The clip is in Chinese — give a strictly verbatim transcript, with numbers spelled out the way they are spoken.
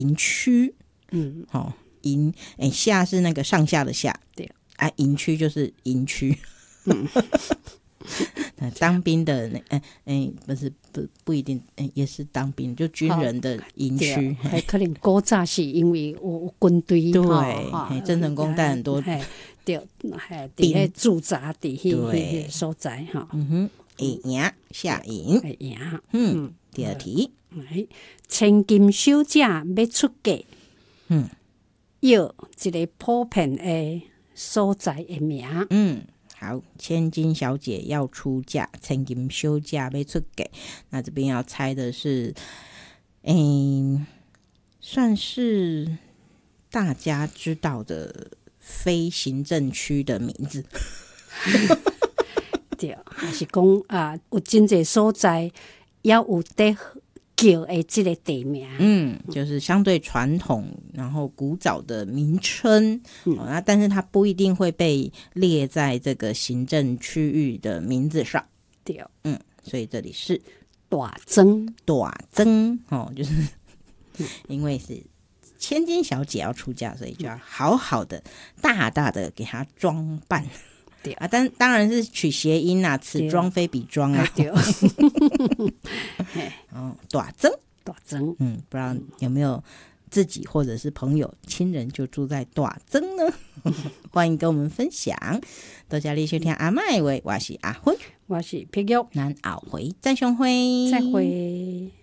营区， 嗯， 好营哎下是那个上下的下， 对啊，营区就是营区。 嗯当兵的那哎哎不是不不一定哎也是当兵，就军人的营区， 还可能古早是因为有有军队， 对， 哈嘿郑成功带很多嘿对，嘿伫迄驻扎伫迄对迄所在哈， 嗯哼，会营下营， 会赢哈。 嗯，第二题， 哎，千金小姐要出嫁， 嗯要一个普遍的所在的名， 嗯。好，千金小姐要出嫁，千金小姐要出嫁。那这边要猜的是，嗯，算是大家知道的非行政区的名字。 对，还是讲啊，有真济所在也有得叫的这个地名， 嗯，就是相对传统，然后古早的名称， 嗯哦，那但是它不一定会被列在这个行政区域的名字上。 对， 嗯，所以这里是大庄， 大庄哦，就是因为是千金小姐要出嫁，所以就要好好的、大大的给她装扮。 对啊，但当然是取谐音啊，此庄非彼庄啊。 对， 哦，大庄， 大庄， 嗯，不知道有没有自己或者是朋友、亲人就住在大庄呢？欢迎跟我们分享。多谢你收听阿嬷的话，我是阿辉， 我是碧玉， 咱后回再相会， 再会。